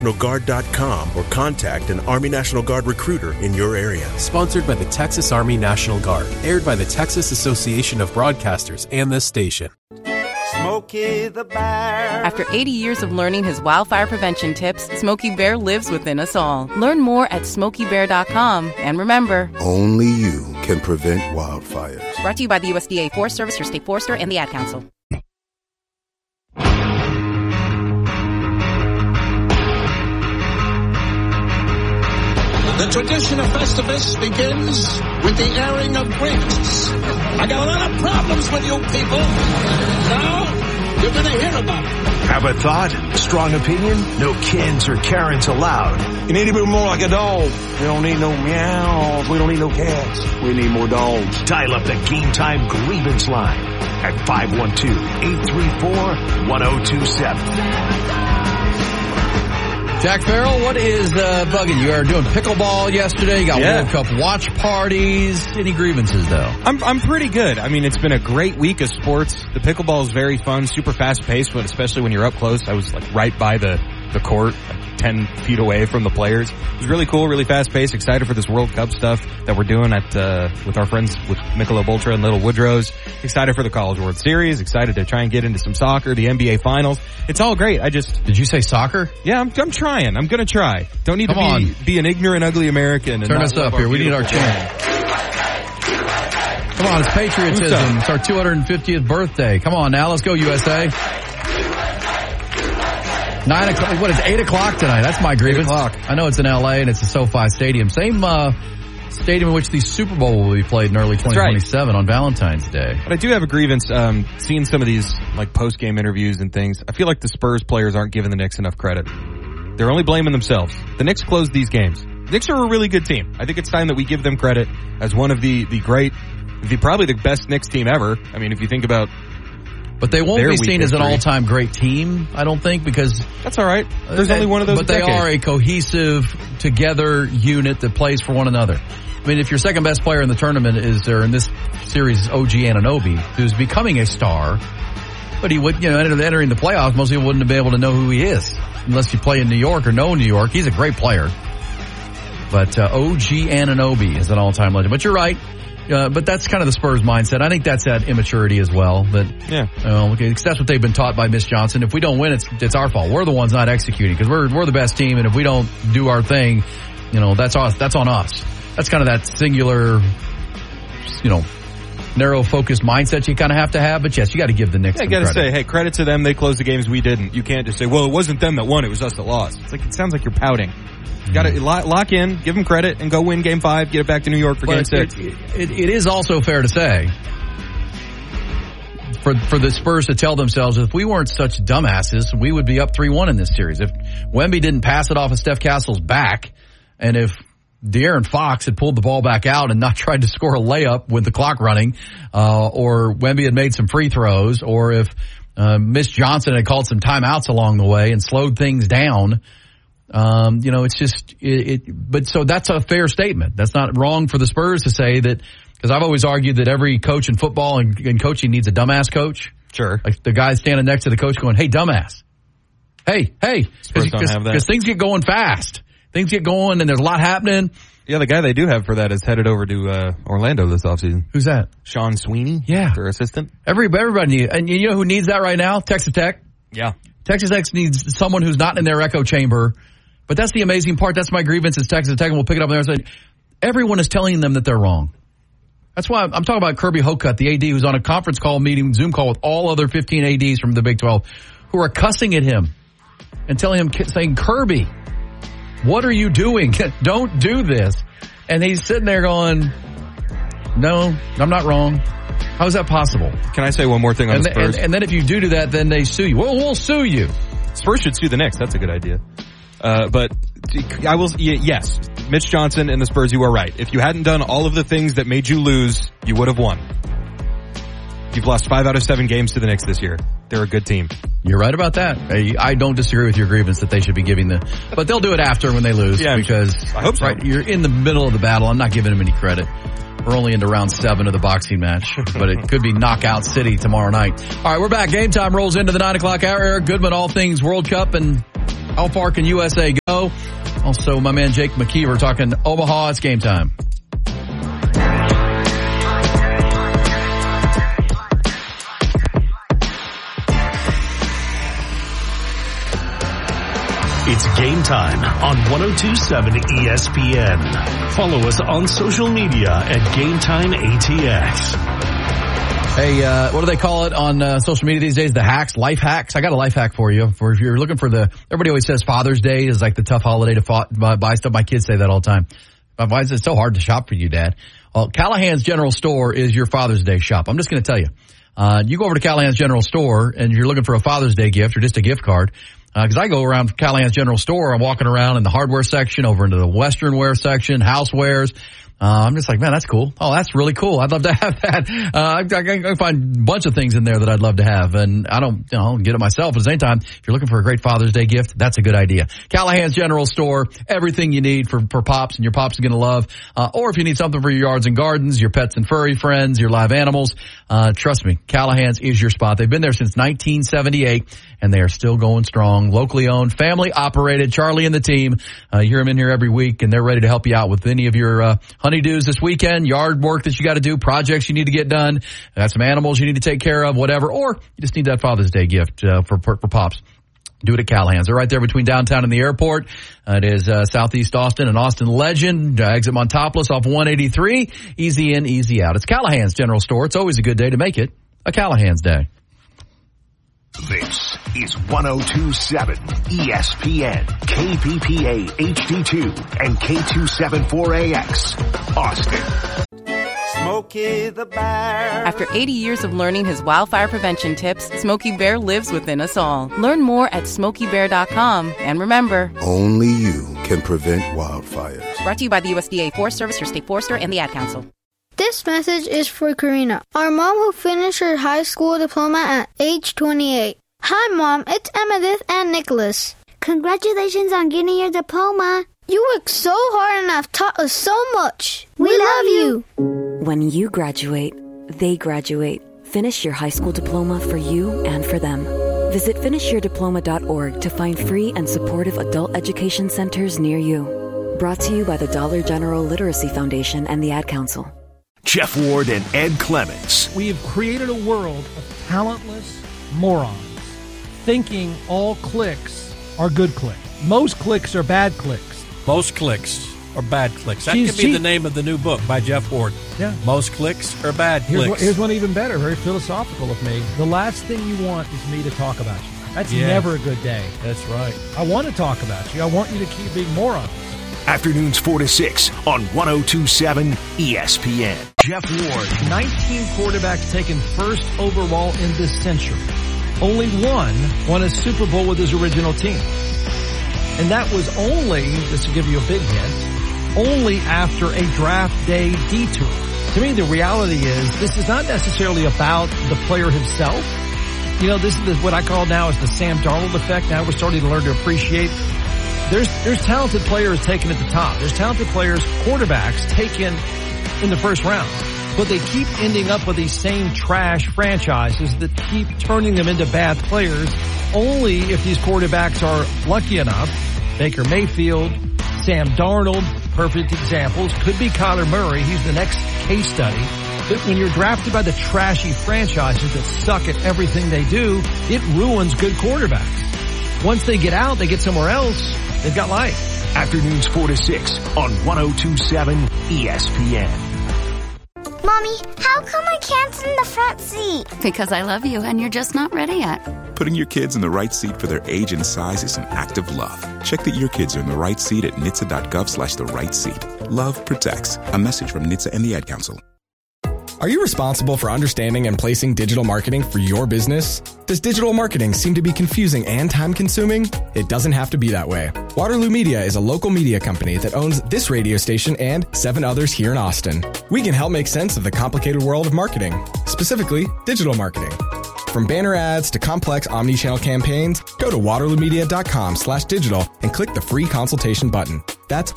Guard.com or contact an Army National Guard recruiter in your area. Sponsored by the Texas Army National Guard. Aired by the Texas Association of Broadcasters and this station. Smokey the Bear. After 80 years of learning his wildfire prevention tips, Smokey Bear lives within us all. Learn more at SmokeyBear.com. And remember, only you can prevent wildfires. Brought to you by the USDA Forest Service, your state forester, and the Ad Council. The tradition of Festivus begins with the airing of grievances. I got a lot of problems with you people. Now, you're going to hear about it. Have a thought? Strong opinion? No Kens or Karens allowed. You need to be more like a dog. We don't need no meows. We don't need no cats. We need more dogs. Dial up the Game Time grievance line at 512-834-1027. Jack Farrell, what is bugging you? You were doing pickleball yesterday. You got World Cup watch parties. Any grievances, though? I'm pretty good. I mean, it's been a great week of sports. The pickleball is very fun, super fast-paced, but especially when you're up close. I was like right by the court, like 10 feet away from the players. It was really cool, really fast-paced. Excited for this World Cup stuff that we're doing with our friends with Michelob Ultra and Little Woodrow's. Excited for the College World Series. Excited to try and get into some soccer, the NBA Finals. It's all great. Did you say soccer? Yeah, I'm trying. I'm gonna try. Don't need to be an ignorant, ugly American. And turn us up here. We need our chant. Come on, it's patriotism. It's our 250th birthday. Come on now, let's go USA. 9 o'clock. What is 8 o'clock tonight? That's my grievance. 8 o'clock. I know it's in LA and it's the SoFi Stadium. Same stadium in which the Super Bowl will be played in early 2027 on Valentine's Day. But I do have a grievance, seeing some of these like post-game interviews and things. I feel like the Spurs players aren't giving the Knicks enough credit. They're only blaming themselves. The Knicks closed these games. The Knicks are a really good team. I think it's time that we give them credit as one of the probably the best Knicks team ever. I mean, if you think about. But they won't be seen as an all-time great team, I don't think, because... That's all right. There's only one of those. But they are a cohesive, together unit that plays for one another. I mean, if your second best player in the tournament in this series is OG Anunoby, who's becoming a star, but he would, entering the playoffs, most people wouldn't be able to know who he is unless you play in New York or know New York. He's a great player. But OG Anunoby is an all-time legend. But you're right. But that's kind of the Spurs mindset. I think that's that immaturity as well. But because that's what they've been taught by Miss Johnson. If we don't win, it's our fault. We're the ones not executing because we're the best team, and if we don't do our thing, that's us. That's on us. That's kind of that singular, narrow focused mindset you kind of have to have. But yes, you got to give the Knicks. I got to say, hey, credit to them. They closed the games we didn't. You can't just say, well, it wasn't them that won. It was us that lost. It sounds like you're pouting. You got to lock in, give them credit, and go win Game 5, get it back to New York for Game 6. It is also fair to say for the Spurs to tell themselves, if we weren't such dumbasses, we would be up 3-1 in this series. If Wemby didn't pass it off of Steph Castle's back, and if De'Aaron Fox had pulled the ball back out and not tried to score a layup with the clock running, or Wemby had made some free throws, or if Miss Johnson had called some timeouts along the way and slowed things down, it's just, but so that's a fair statement. That's not wrong for the Spurs to say that, because I've always argued that every coach in football and coaching needs a dumbass coach. Sure. Like the guy standing next to the coach going, hey, dumbass. Hey. Because things get going fast. Things get going and there's a lot happening. Yeah, the guy they do have for that is headed over to Orlando this offseason. Who's that? Sean Sweeney. Yeah. Their assistant. Everybody, and you know who needs that right now? Texas Tech. Yeah. Texas Tech needs someone who's not in their echo chamber. But that's the amazing part. That's my grievance is Texas Tech, and we'll pick it up there and say, everyone is telling them that they're wrong. That's why I'm talking about Kirby Hocutt, the AD, who's on a conference call meeting, Zoom call with all other 15 ADs from the Big 12, who are cussing at him and telling him, saying, Kirby, what are you doing? Don't do this. And he's sitting there going, no, I'm not wrong. How is that possible? Can I say one more thing on the Spurs? And then if you do that, then they sue you. Well, we'll sue you. Spurs should sue the Knicks. That's a good idea. But I will, yes, Mitch Johnson and the Spurs, you are right. If you hadn't done all of the things that made you lose, you would have won. You've lost 5 out of 7 games to the Knicks this year. They're a good team. You're right about that. I don't disagree with your grievance that they should be giving but they'll do it after when they lose. Yeah, because I hope so. Right, you're in the middle of the battle. I'm not giving them any credit. We're only into round 7 of the boxing match, but it could be Knockout City tomorrow night. All right, we're back. Game time rolls into the 9 o'clock hour. Eric Goodman, all things World Cup, and How far can USA go? Also, my man Jake McKeever talking Omaha. It's game time. It's game time on 102.7 ESPN. Follow us on social media at GameTimeATX. Hey, what do they call it on social media these days? The hacks, life hacks. I got a life hack for you. For if you're looking for everybody always says Father's Day is like the tough holiday to buy stuff. My kids say that all the time. Why is it so hard to shop for you, Dad? Well, Callahan's General Store is your Father's Day shop. I'm just going to tell you. You go over to Callahan's General Store and you're looking for a Father's Day gift or just a gift card. Because I go around Callahan's General Store, I'm walking around in the hardware section, over into the Western wear section, housewares. I'm just like, man, that's cool. Oh, that's really cool. I'd love to have that. I can find a bunch of things in there that I'd love to have, and I don't get it myself. At the same time, if you're looking for a great Father's Day gift, that's a good idea. Callahan's General Store, everything you need for pops, and your pops are going to love. Or if you need something for your yards and gardens, your pets and furry friends, your live animals, trust me, Callahan's is your spot. They've been there since 1978, and they are still going strong. Locally owned, family operated. Charlie and the team, you hear them in here every week, and they're ready to help you out with any of your honeydews this weekend, yard work that you got to do, projects you need to get done, got some animals you need to take care of, whatever, or you just need that Father's Day gift for pops. Do it at Callahan's. They're right there between downtown and the airport. It is southeast Austin and Austin Legend. Exit Montopolis off 183. Easy in, easy out. It's Callahan's General Store. It's always a good day to make it a Callahan's Day. This is 102.7 ESPN, KPPA HD2, and K274AX, Austin. Smokey the Bear. After 80 years of learning his wildfire prevention tips, Smokey Bear lives within us all. Learn more at SmokeyBear.com. And remember, only you can prevent wildfires. Brought to you by the USDA Forest Service, your state forester, and the Ad Council. This message is for Karina, our mom who finished her high school diploma at age 28. Hi, Mom. It's Emmettith and Nicholas. Congratulations on getting your diploma. You worked so hard and have taught us so much. We love you. When you graduate, they graduate. Finish your high school diploma for you and for them. Visit finishyourdiploma.org to find free and supportive adult education centers near you. Brought to you by the Dollar General Literacy Foundation and the Ad Council. Jeff Ward and Ed Clements. We have created a world of talentless morons thinking all clicks are good clicks. Most clicks are bad clicks. Most clicks are bad clicks. That could be the name of the new book by Jeff Ward. Yeah. Most clicks are bad clicks. Here's one even better, very philosophical of me. The last thing you want is me to talk about you. That's never a good day. That's right. I want to talk about you. I want you to keep being morons. Afternoons 4 to 6 on 102.7 ESPN. Jeff Ward, 19 quarterbacks taken first overall in this century. Only one won a Super Bowl with his original team. And that was only, this will give you a big hint, only after a draft day detour. To me, the reality is this is not necessarily about the player himself. You know, this is what I call now is the Sam Darnold effect. Now we're starting to learn to appreciate. There's talented players taken at the top. There's talented players, quarterbacks taken in the first round. But they keep ending up with these same trash franchises that keep turning them into bad players only if these quarterbacks are lucky enough. Baker Mayfield, Sam Darnold, perfect examples. Could be Kyler Murray. He's the next case study. But when you're drafted by the trashy franchises that suck at everything they do, it ruins good quarterbacks. Once they get out, they get somewhere else, they've got life. Afternoons 4 to 6 on 102.7 ESPN. Mommy, how come I can't sit in the front seat? Because I love you and you're just not ready yet. Putting your kids in the right seat for their age and size is an act of love. Check that your kids are in the right seat at NHTSA.gov/the right seat. Love protects. A message from NHTSA and the Ad Council. Are you responsible for understanding and placing digital marketing for your business? Does digital marketing seem to be confusing and time-consuming? It doesn't have to be that way. Waterloo Media is a local media company that owns this radio station and 7 others here in Austin. We can help make sense of the complicated world of marketing, specifically digital marketing. From banner ads to complex omni-channel campaigns, go to waterloomedia.com/digital and click the free consultation button. That's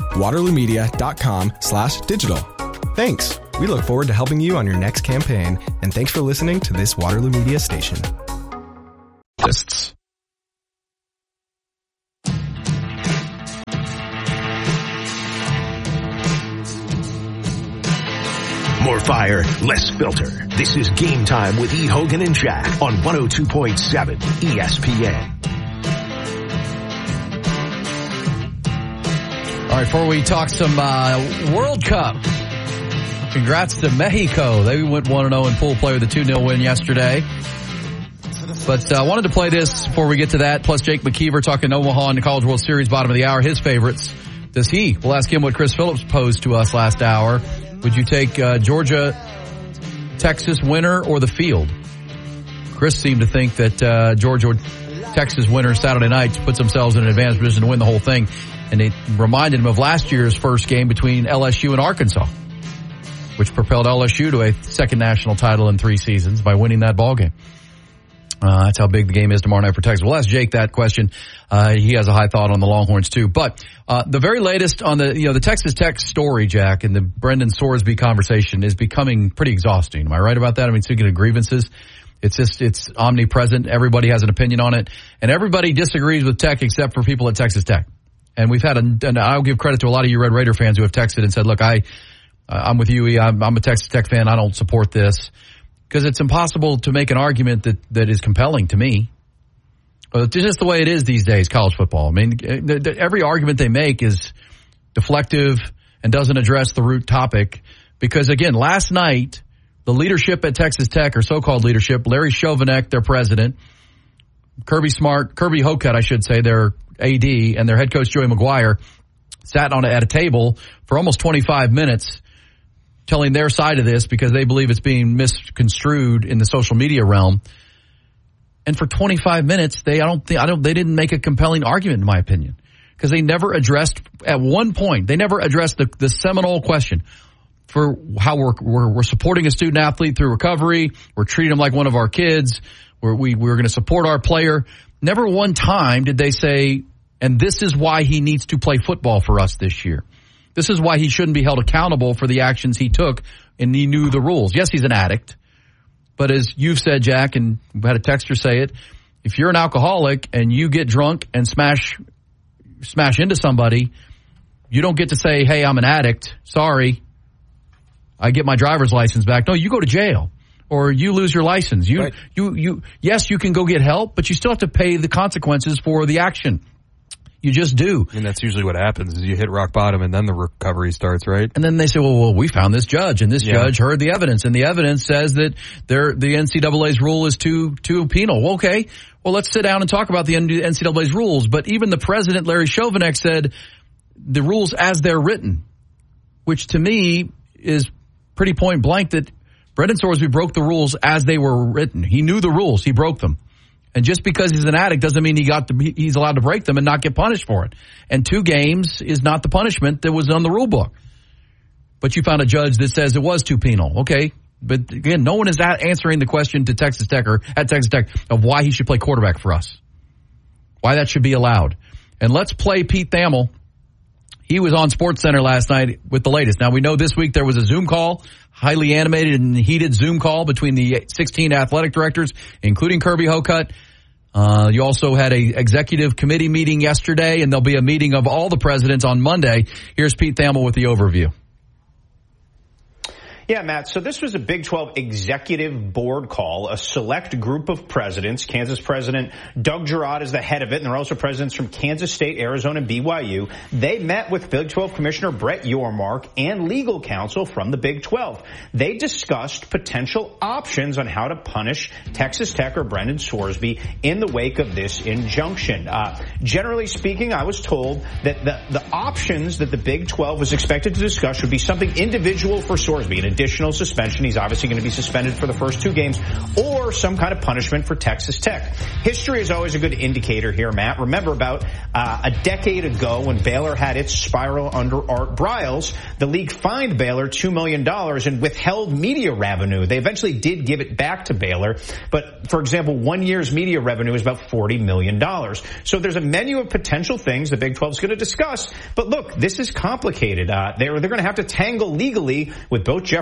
waterloomedia.com/digital. Thanks. We look forward to helping you on your next campaign, and thanks for listening to this Waterloo Media station. More fire, less filter. This is Game Time with E. Hogan and Jack on 102.7 ESPN. All right, before we talk some World Cup, congrats to Mexico. They went 1-0 in pool play with a 2-0 win yesterday. But I wanted to play this before we get to that. Plus, Jake McKeever talking Omaha in the College World Series, bottom of the hour, his favorites. We'll ask him what Chris Phillips posed to us last hour. Would you take Georgia, Texas winner or the field? Chris seemed to think that Georgia, Texas winner Saturday night puts themselves in an advanced position to win the whole thing. And it reminded him of last year's first game between LSU and Arkansas, which propelled LSU to a second national title in 3 seasons by winning that ball game. That's how big the game is tomorrow night for Texas. We'll ask Jake that question. He has a high thought on the Longhorns too. But the very latest on the Texas Tech story, Jack, and the Brendan Sorsby conversation is becoming pretty exhausting. Am I right about that? I mean, speaking of grievances, it's omnipresent. Everybody has an opinion on it, and everybody disagrees with Tech except for people at Texas Tech. And we've had and I'll give credit to a lot of you Red Raider fans who have texted and said, "Look, I'm with you. I'm a Texas Tech fan. I don't support this." Because it's impossible to make an argument that is compelling to me. It's just the way it is these days, college football. I mean, every argument they make is deflective and doesn't address the root topic. Because, again, last night, the leadership at Texas Tech, or so-called leadership, Larry Chovanec, their president, Kirby Hocutt, I should say, their AD, and their head coach, Joey McGuire, sat at a table for almost 25 minutes telling their side of this because they believe it's being misconstrued in the social media realm. And for 25 minutes, they didn't make a compelling argument, in my opinion, because they never addressed, at one point, the seminal question for how we're supporting a student athlete through recovery. We're treating him like one of our kids. We're going to support our player. Never one time did they say, and this is why he needs to play football for us this year. This is why he shouldn't be held accountable for the actions he took, and he knew the rules. Yes, he's an addict, but as you've said, Jack, and we had a texter say it, if you're an alcoholic and you get drunk and smash into somebody, you don't get to say, "Hey, I'm an addict. Sorry, I get my driver's license back." No, you go to jail or you lose your license. Yes, you can go get help, but you still have to pay the consequences for the action. You just do. And that's usually what happens is you hit rock bottom and then the recovery starts, right? And then they say, well, we found this judge, and this judge heard the evidence, and the evidence says that the NCAA's rule is too penal. Well, okay, well, let's sit down and talk about the NCAA's rules. But even the president, Larry Chovanec, said the rules as they're written, which to me is pretty point blank that Brendan Sorsby broke the rules as they were written. He knew the rules. He broke them. And just because he's an addict doesn't mean he's allowed to break them and not get punished for it. And 2 games is not the punishment that was on the rule book. But you found a judge that says it was too penal. Okay. But again, no one is answering the question to Texas Tech or at Texas Tech of why he should play quarterback for us. Why that should be allowed. And let's play Pete Thamel. He was on SportsCenter last night with the latest. Now we know this week there was a Zoom call, highly animated and heated Zoom call between the 16 athletic directors, including Kirby Hocutt. You also had a executive committee meeting yesterday, and there'll be a meeting of all the presidents on Monday. Here's Pete Thamel with the overview. Yeah, Matt, so this was a Big 12 executive board call, a select group of presidents. Kansas President Doug Girard is the head of it, and there are also presidents from Kansas State, Arizona, and BYU. They met with Big 12 Commissioner Brett Yormark and legal counsel from the Big 12. They discussed potential options on how to punish Texas Tech or Brendan Sorsby in the wake of this injunction. Generally speaking, I was told that the options that the Big 12 was expected to discuss would be something individual for Sorsby, an additional suspension. He's obviously going to be suspended for the first 2 games, or some kind of punishment for Texas Tech. History is always a good indicator here, Matt. Remember about a decade ago when Baylor had its spiral under Art Briles, the league fined Baylor $2 million and withheld media revenue. They eventually did give it back to Baylor, but for example, 1 year's media revenue is about $40 million. So there's a menu of potential things the Big 12 is going to discuss. But look, this is complicated. They're going to have to tangle legally with both Jeff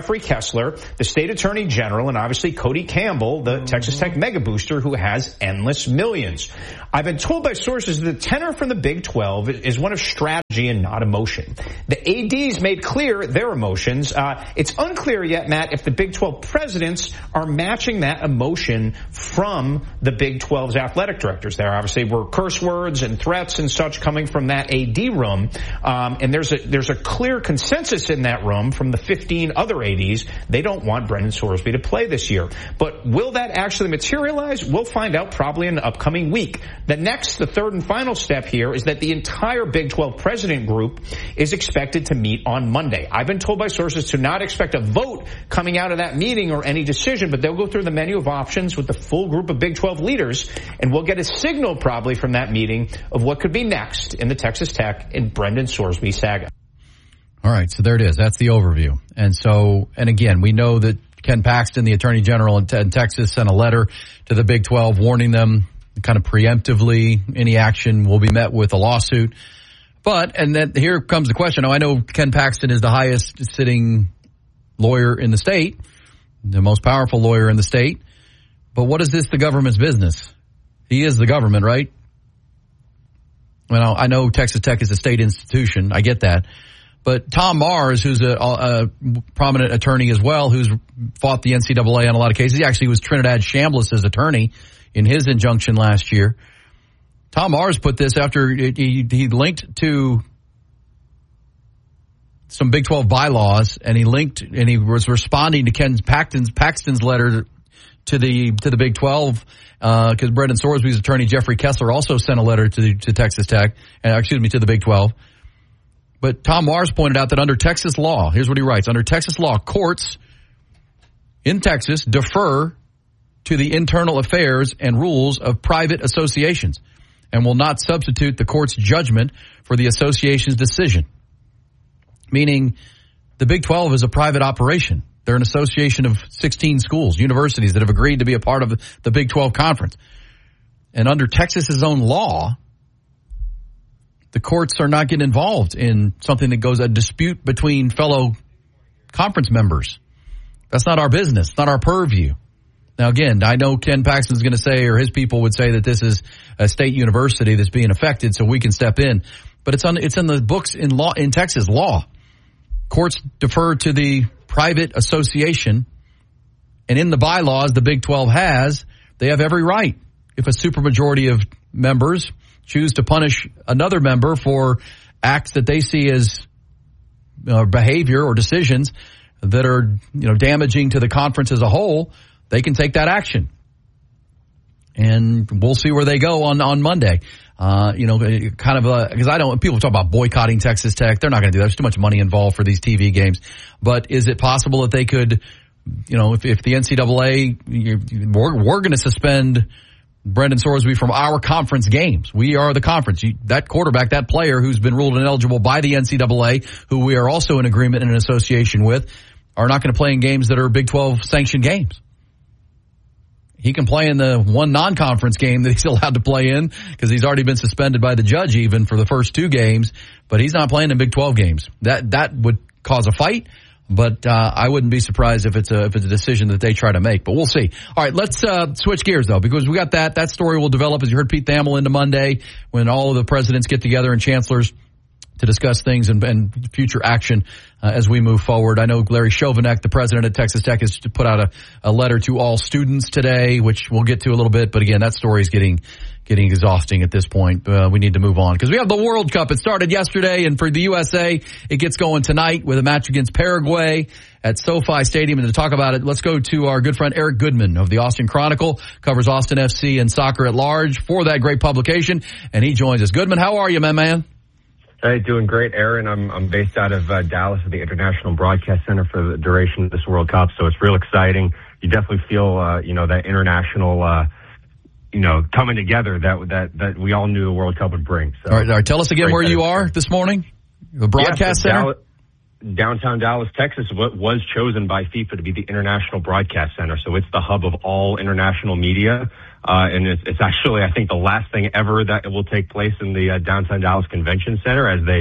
Jeffrey Kessler, the state attorney general, and obviously Cody Campbell, the Texas Tech mega booster who has endless millions. I've been told by sources that the tenor from the Big 12 is one of strategy and not emotion. The ADs made clear their emotions. It's unclear yet, Matt, if the Big 12 presidents are matching that emotion from the Big 12's athletic directors. There obviously were curse words and threats and such coming from that AD room. And there's a clear consensus in that room from the 15 other ADs. They don't want Brendan Sorsby to play this year. But will that actually materialize? We'll find out probably in the upcoming week. The third and final step here is that the entire Big 12 president group is expected to meet on Monday. I've been told by sources to not expect a vote coming out of that meeting or any decision, but they'll go through the menu of options with the full group of Big 12 leaders, and we'll get a signal probably from that meeting of what could be next in the Texas Tech and Brendan Sorsby saga. All right, so there it is. That's the overview. And again, we know that Ken Paxton, the Attorney General in Texas, sent a letter to the Big 12 warning them kind of preemptively any action will be met with a lawsuit. And then here comes the question. Now, I know Ken Paxton is the highest sitting lawyer in the state, the most powerful lawyer in the state. But what is this the government's business? He is the government, right? Well, I know Texas Tech is a state institution. I get that. But Tom Mars, who's a prominent attorney as well, who's fought the NCAA on a lot of cases. He actually was Trinidad Chambliss' attorney in his injunction last year. Tom Mars put this after he linked to some Big 12 bylaws, and he was responding to Ken Paxton's letter to the Big 12 because Brendan Sorsby's attorney Jeffrey Kessler also sent a letter to Texas Tech, to the Big 12. But Tom Mars pointed out that under Texas law, here's what he writes: under Texas law, courts in Texas defer to the internal affairs and rules of private associations and will not substitute the court's judgment for the association's decision. Meaning the Big 12 is a private operation. They're an association of 16 schools, universities that have agreed to be a part of the Big 12 conference. And under Texas's own law, the courts are not getting involved in something that goes a dispute between fellow conference members. That's not our business, not our purview. Now, again, I know Ken Paxton's going to say, or his people would say, that this is a state university that's being affected, so we can step in. But it's in the books in Texas law. Courts defer to the private association, and in the bylaws the Big 12 has, they have every right, if a supermajority of members choose to punish another member for acts that they see as behavior or decisions that are damaging to the conference as a whole, they can take that action. And we'll see where they go on Monday. Because people talk about boycotting Texas Tech. They're not going to do that. There's too much money involved for these TV games. But is it possible that they could, if the NCAA, we're going to suspend Brendan Sorsby from our conference games. We are the conference. That quarterback, that player who's been ruled ineligible by the NCAA, who we are also in agreement and an association with, are not going to play in games that are Big 12 sanctioned games. He can play in the one non-conference game that he's allowed to play in because he's already been suspended by the judge even for the first two games, but he's not playing in Big 12 games. That would cause a fight, but I wouldn't be surprised if it's a decision that they try to make, but we'll see. All right, let's switch gears though, because we got that story will develop, as you heard Pete Thamel, into Monday when all of the presidents get together and chancellors to discuss things and future action as we move forward. I know Larry Chovanec, the president of Texas Tech, has put out a letter to all students today, which we'll get to a little bit. But again, that story is getting exhausting at this point. We need to move on because we have the World Cup. It started yesterday, and for the USA, it gets going tonight with a match against Paraguay at SoFi Stadium. And to talk about it, let's go to our good friend Eric Goodman of the Austin Chronicle, covers Austin FC and soccer at large for that great publication, and he joins us. Goodman, how are you, my man? Hey, doing great, Aaron. I'm based out of Dallas at the International Broadcast Center for the duration of this World Cup, so it's real exciting. You definitely feel, that international, coming together that we all knew the World Cup would bring. So, all right, tell us again where you are this morning. The Broadcast Center? Downtown Dallas, Texas, was chosen by FIFA to be the International Broadcast Center, so it's the hub of all international media. And it's actually, I think, the last thing ever that will take place in the downtown Dallas Convention Center as they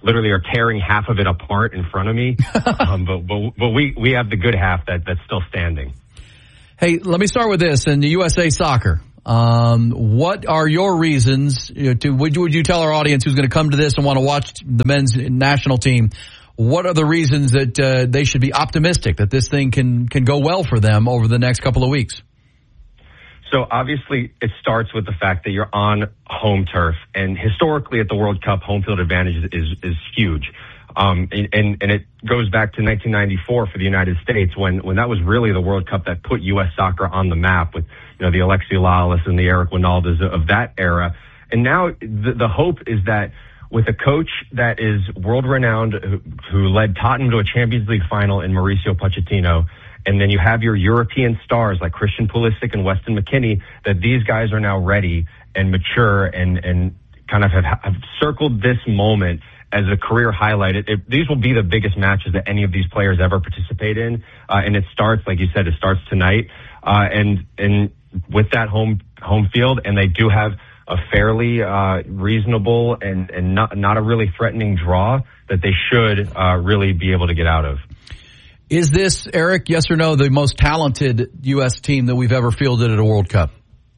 literally are tearing half of it apart in front of me. But we have the good half that's still standing. Hey, let me start with this. In the USA Soccer, what are your reasons would you tell our audience who's going to come to this and want to watch the men's national team, what are the reasons that they should be optimistic that this thing can go well for them over the next couple of weeks? So obviously it starts with the fact that you're on home turf, and historically at the World Cup, home field advantage is huge. And it goes back to 1994 for the United States when that was really the World Cup that put U.S. soccer on the map with, the Alexi Lalas and the Eric Winaldas of that era. And now the hope is that with a coach that is world renowned, who led Tottenham to a Champions League final in Mauricio Pochettino, and then you have your European stars like Christian Pulisic and Weston McKennie, that these guys are now ready and mature and kind of have circled this moment as a career highlight. These will be the biggest matches that any of these players ever participate in. And it starts, like you said, it starts tonight. And with that home field, and they do have a fairly reasonable and not a really threatening draw that they should really be able to get out of. Is this, Eric, yes or no, the most talented U.S. team that we've ever fielded at a World Cup?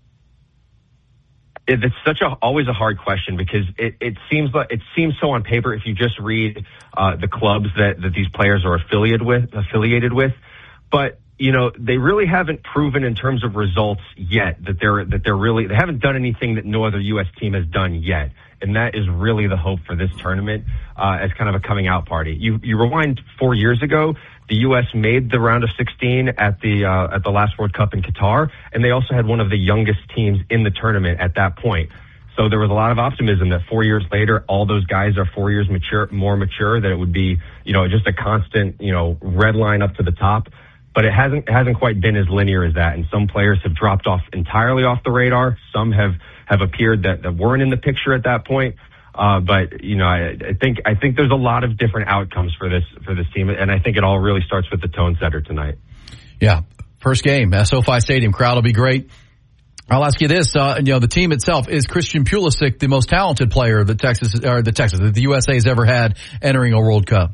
It's always a hard question because it seems so on paper if you just read the clubs that these players are affiliated with, but they really haven't proven in terms of results yet that they haven't done anything that no other U.S. team has done yet. And that is really the hope for this tournament as kind of a coming out party. You rewind 4 years ago, the U.S. made the round of 16 at the last World Cup in Qatar, and they also had one of the youngest teams in the tournament at that point. So there was a lot of optimism that 4 years later, all those guys are 4 years more mature, that it would be just a constant red line up to the top. But it hasn't quite been as linear as that, and some players have dropped off entirely off the radar. Some have appeared that weren't in the picture at that point. But I think there's a lot of different outcomes for this team, and I think it all really starts with the tone setter tonight. Yeah, first game at SoFi Stadium, crowd will be great. I'll ask you this: the team itself, is Christian Pulisic the most talented player that the USA has ever had entering a World Cup?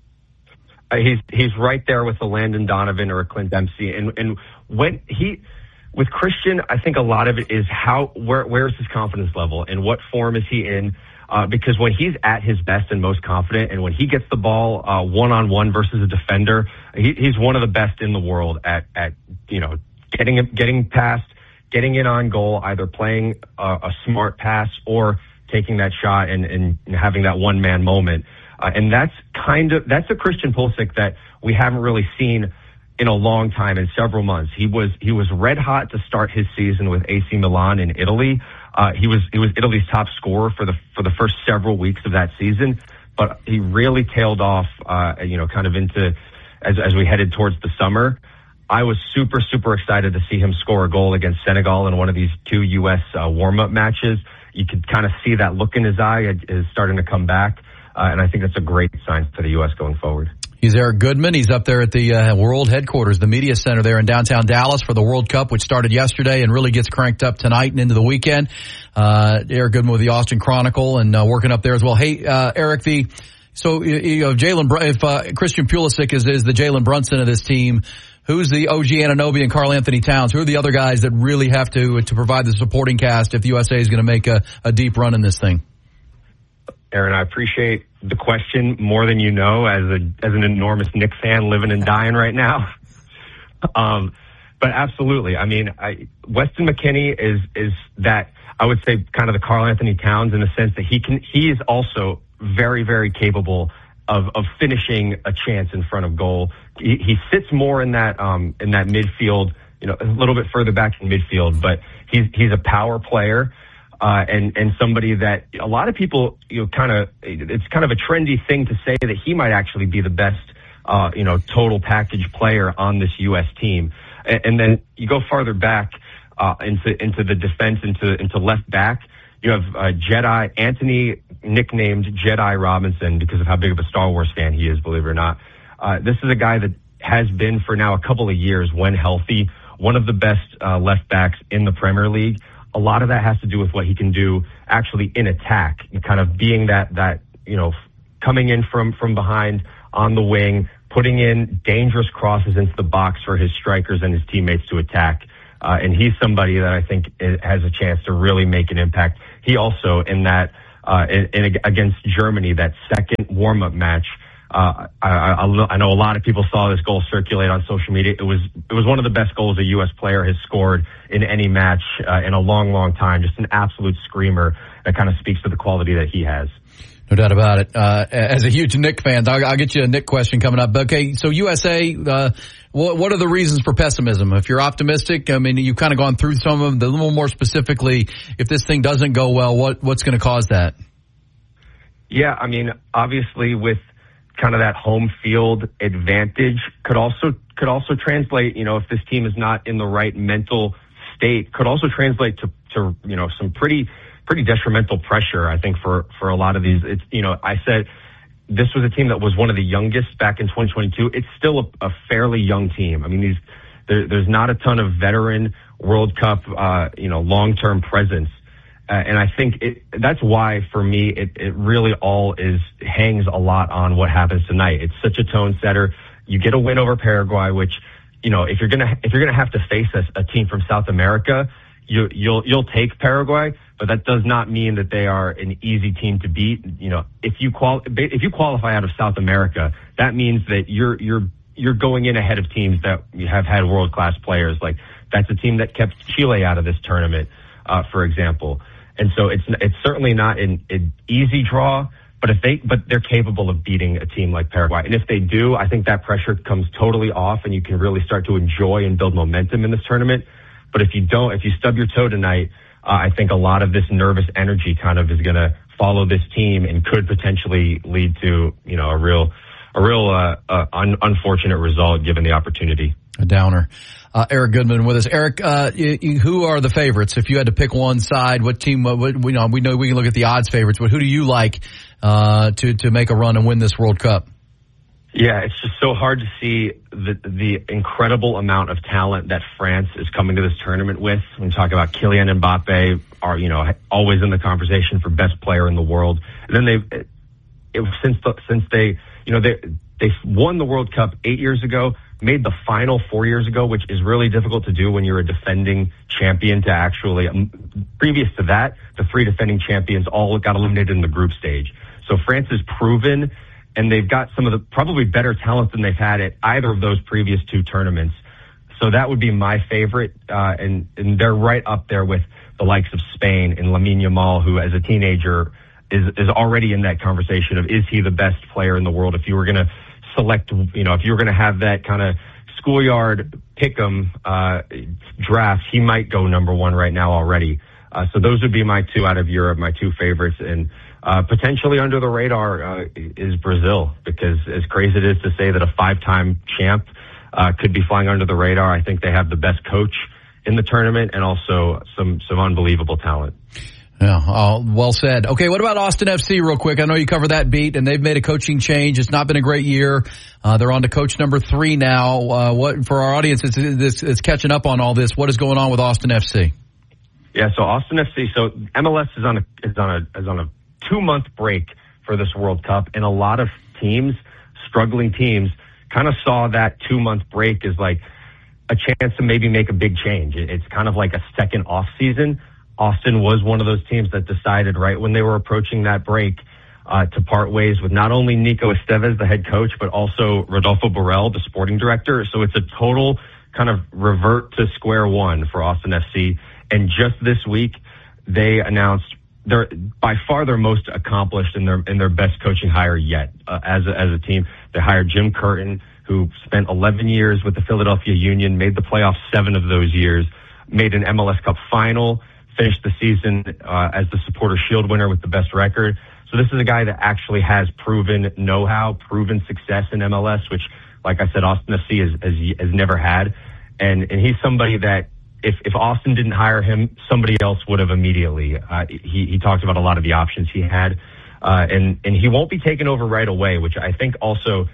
He's right there with a Landon Donovan or a Clint Dempsey, and with Christian, I think a lot of it is where's his confidence level and what form is he in? Because when he's at his best and most confident, and when he gets the ball one-on-one versus a defender, he's one of the best in the world at getting past, getting in on goal, either playing a smart pass or taking that shot and having that one-man moment. And that's a Christian Pulisic that we haven't really seen in a long time, in several months. He was red hot to start his season with AC Milan in Italy. He was Italy's top scorer for the first several weeks of that season, but he really tailed off, kind of into as we headed towards the summer. I was super, super excited to see him score a goal against Senegal in one of these two U.S. warm-up matches. You could kind of see that look in his eye is starting to come back. And I think that's a great sign for the U.S. going forward. He's Eric Goodman. He's up there at the World Headquarters, the Media Center there in downtown Dallas for the World Cup, which started yesterday and really gets cranked up tonight and into the weekend. Eric Goodman with the Austin Chronicle and working up there as well. Hey, Eric, if Christian Pulisic is the Jalen Brunson of this team, who's the OG Anunoby and Karl Anthony Towns? Who are the other guys that really have to provide the supporting cast if the USA is going to make a deep run in this thing? Aaron, I appreciate the question more than you know, as an enormous Knicks fan living and dying right now. But absolutely, I mean, Weston McKennie is that, I would say, kind of the Karl Anthony Towns in the sense that he is also very, very capable of finishing a chance in front of goal. He sits more in that midfield, a little bit further back in midfield, but he's a power player. And somebody that a lot of people, it's kind of a trendy thing to say that he might actually be the best, total package player on this U.S. team. And then you go farther back, into the defense, into left back. You have, Jedi Anthony, nicknamed Jedi Robinson because of how big of a Star Wars fan he is, believe it or not. This is a guy that has been for now a couple of years, when healthy, one of the best, left backs in the Premier League. A lot of that has to do with what he can do actually in attack, and kind of being that coming in from behind on the wing, putting in dangerous crosses into the box for his strikers and his teammates to attack. And he's somebody that I think has a chance to really make an impact. He also, in that against Germany, that second warm-up match, I know a lot of people saw this goal circulate on social media. It was one of the best goals a U.S. player has scored in any match in a long, long time. Just an absolute screamer that kind of speaks to the quality that he has. No doubt about it. As a huge Nick fan, I'll get you a Nick question coming up. Okay, so USA, what are the reasons for pessimism? If you're optimistic, I mean, you've kind of gone through some of them. A little more specifically, if this thing doesn't go well, what's going to cause that? Yeah, I mean, obviously with kind of that home field advantage could also translate, if this team is not in the right mental state, could also translate to some pretty detrimental pressure, I think, for a lot of these. It's, I said this was a team that was one of the youngest back in 2022. It's still a fairly young team. I mean, there's not a ton of veteran World Cup, long-term presence. And I think that's why, for me, it really all hangs a lot on what happens tonight. It's such a tone setter. You get a win over Paraguay, which, if you're gonna have to face a team from South America, you'll take Paraguay, but that does not mean that they are an easy team to beat. If you qualify out of South America, that means that you're going in ahead of teams that have had world-class players. Like, that's a team that kept Chile out of this tournament, for example. And so it's certainly not an easy draw, but they're capable of beating a team like Paraguay. And if they do, I think that pressure comes totally off and you can really start to enjoy and build momentum in this tournament. But if you stub your toe tonight, I think a lot of this nervous energy kind of is going to follow this team and could potentially lead to, a real unfortunate result given the opportunity. A downer. Eric Goodman with us. Eric, who are the favorites? If you had to pick one side, what team? We know we can look at the odds favorites, but who do you like to make a run and win this World Cup? Yeah, it's just so hard to see the incredible amount of talent that France is coming to this tournament with. When we talk about Kylian Mbappe, are always in the conversation for best player in the world. And then since they won the World Cup 8 years ago, made the final 4 years ago, which is really difficult to do when you're a defending champion. To actually, previous to that, the three defending champions all got eliminated in the group stage. So France is proven, and they've got some of the probably better talent than they've had at either of those previous two tournaments. So that would be my favorite, and they're right up there with the likes of Spain and Lamine Yamal, who as a teenager is already in that conversation of, is he the best player in the world? If you were going to select, if you were going to have that kind of schoolyard pick'em draft, he might go number one right now already. So those would be my two out of Europe, my two favorites. And potentially under the radar is Brazil, because as crazy it is to say that a five-time champ could be flying under the radar, I think they have the best coach in the tournament and also some unbelievable talent. Yeah, well said. Okay, what about Austin FC real quick? I know you covered that beat, and they've made a coaching change. It's not been a great year. They're on to coach number 3 now. What for our audience it's catching up on all this? What is going on with Austin FC? Yeah, so Austin FC. So MLS is on a 2-month break for this World Cup, and a lot of teams, struggling teams, kind of saw that 2-month break as like a chance to maybe make a big change. It's kind of like a second off season. Austin was one of those teams that decided right when they were approaching that break to part ways with not only Nico Estevez, the head coach, but also Rodolfo Borrell, the sporting director. So it's a total kind of revert to square one for Austin FC. And just this week, they announced they're by far their most accomplished and their best coaching hire yet as a team. They hired Jim Curtin, who spent 11 years with the Philadelphia Union, made the playoffs 7 of those years, made an MLS Cup final, finished the season as the Supporter Shield winner with the best record. So this is a guy that actually has proven know-how, proven success in MLS, which, like I said, Austin FC has never had. And he's somebody that if Austin didn't hire him, somebody else would have immediately. He talked about a lot of the options he had. And he won't be taken over right away, which I think also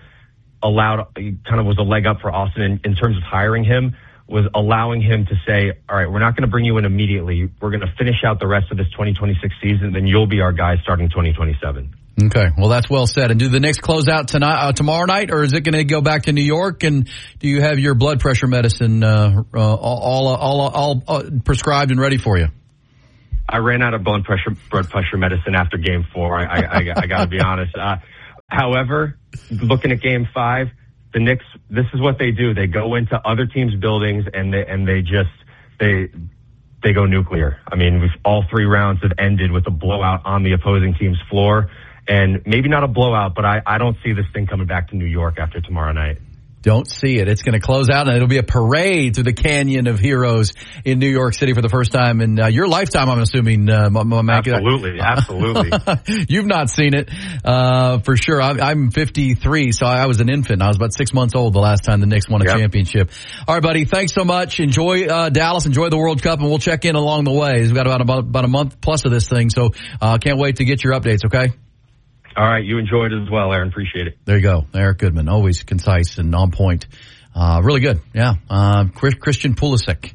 was a leg up for Austin in terms of hiring him, was allowing him to say, all right, we're not going to bring you in immediately. We're going to finish out the rest of this 2026 season, then you'll be our guy starting 2027. Okay, well, that's well said. And do the Knicks close out tomorrow night, or is it going to go back to New York? And do you have your blood pressure medicine all prescribed and ready for you? I ran out of blood pressure medicine after Game 4. I got to be honest. However, looking at Game 5, the Knicks, this is what they do. They go into other teams' buildings and they go nuclear. I mean, all 3 rounds have ended with a blowout on the opposing team's floor. And maybe not a blowout, but I don't see this thing coming back to New York after tomorrow night. Don't see it. It's going to close out, and it'll be a parade through the Canyon of Heroes in New York City for the first time in your lifetime, I'm assuming. Absolutely. You've not seen it for sure. I'm 53, so I was an infant. I was about 6 months old the last time the Knicks won a championship. All right, buddy, thanks so much. Enjoy Dallas, enjoy the World Cup, and we'll check in along the way. We've got about a month plus of this thing, so can't wait to get your updates, okay? All right, you enjoyed it as well, Aaron. Appreciate it. There you go. Eric Goodman, always concise and on point. Really good. Yeah. Christian Pulisic.